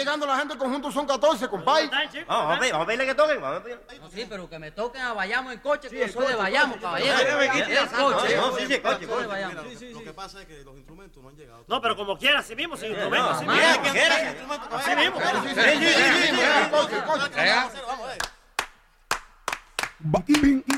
llegando la gente del conjunto Son 14, compay. Vamos a pedirle que toquen. No, sí, pero que me toquen a Bayamo en coche, que yo soy de Bayamo, caballero. El coche. No, sí, coche. Lo que pasa es que los instrumentos no han llegado. No, pero como quiera, así mismo, sin instrumentos. Así mismo. Así mismo. Sí, coche. Vamos a ver.